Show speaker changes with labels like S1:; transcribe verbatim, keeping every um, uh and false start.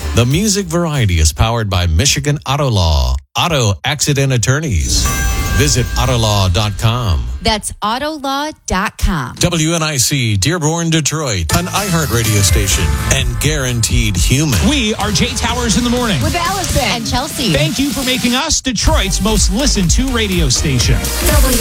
S1: The Music Variety is powered by Michigan Auto Law, Auto Accident Attorneys. Visit autolaw dot com.
S2: That's autolaw dot com.
S1: W N I C, Dearborn, Detroit, an iHeart radio station, and Guaranteed Human.
S3: We are Jay Towers in the morning.
S2: With Allison and Chelsea.
S3: Thank you for making us Detroit's most listened to radio station.